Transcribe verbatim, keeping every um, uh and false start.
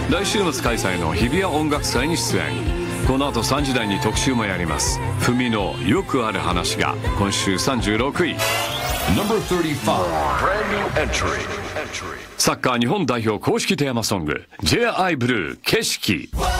来週末開催の日比谷音楽祭に出演。この後さんじ台に特集もやります。ふみのよくある話が今週さんじゅうろくい。 Number thirty-five. Brand new entry. サッカー日本代表公式テーマソング ジェイアイ ブルー景色。